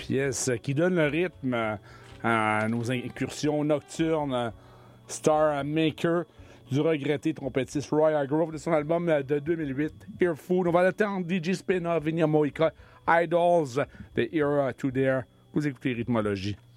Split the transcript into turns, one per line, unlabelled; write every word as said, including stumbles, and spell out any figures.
pièce qui donne le rythme à nos incursions nocturnes. Star Maker du regretté trompettiste Roy Hargrove de son album de deux mille huit, Earfood. On va l'attendre, D J Spina, Vinia Moika, Idols, The Era to Dare. Vous écoutez Rythmologie.